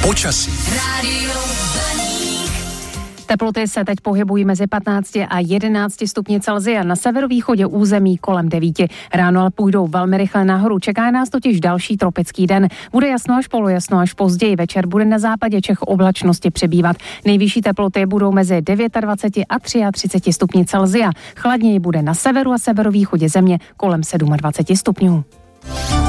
Počasí. Teploty se teď pohybují mezi 15 a 11 stupni Celsia, na severovýchodě území kolem 9. Ráno ale půjdou velmi rychle nahoru, čeká nás totiž další tropický den. Bude jasno až polojasno, až později večer bude na západě Čech oblačnosti přibývat. Nejvyšší teploty budou mezi 29 a 33 stupni Celsia. Chladněji bude na severu a severovýchodě země kolem 27 stupňů.